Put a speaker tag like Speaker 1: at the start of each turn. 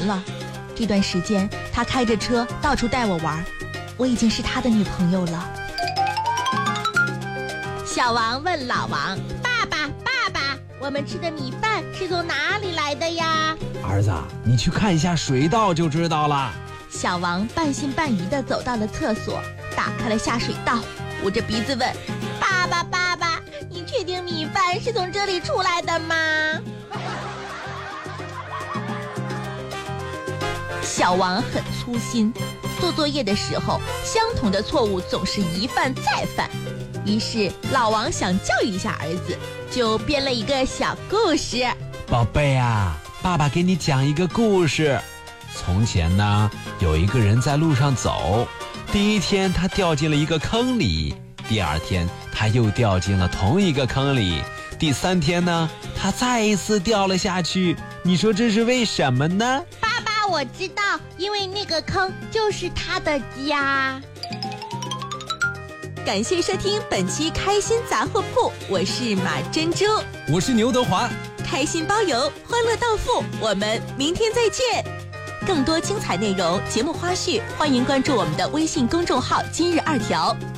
Speaker 1: 了。这段时间他开着车到处带我玩，我已经是他的女朋友了。小王问老王：爸爸，我们吃的米饭是从哪里来的呀？
Speaker 2: 儿子，你去看一下水道就知道了。
Speaker 1: 小王半信半疑地走到了厕所，打开了下水道，捂着鼻子问：爸爸，你确定米饭是从这里出来的吗？小王很粗心，做作业的时候，相同的错误总是一犯再犯。于是老王想教育一下儿子，就编了一个小故事。
Speaker 2: 宝贝啊，爸爸给你讲一个故事。从前呢，有一个人在路上走，第一天他掉进了一个坑里，第二天他又掉进了同一个坑里，第三天呢，他再一次掉了下去。你说这是为什么呢？
Speaker 1: 爸爸，我知道，因为那个坑就是他的家。感谢收听本期开心杂货铺，我是马珍珠，
Speaker 2: 我是牛德华，
Speaker 1: 开心包邮，欢乐到付，我们明天再见。更多精彩内容、节目花絮，欢迎关注我们的微信公众号今日2条。